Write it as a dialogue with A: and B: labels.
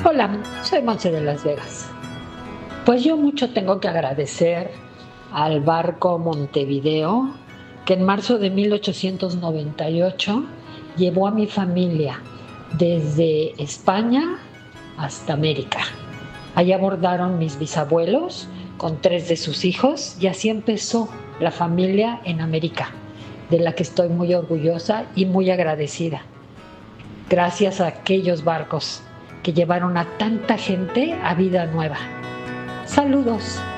A: Hola, soy Monse de Las Vegas. Pues yo mucho tengo que agradecer al barco Montevideo, que en marzo de 1898 llevó a mi familia desde España hasta América. Allí abordaron mis bisabuelos con 3 de sus hijos y así empezó la familia en América, de la que estoy muy orgullosa y muy agradecida. Gracias a aquellos barcos que llevaron a tanta gente a vida nueva. Saludos.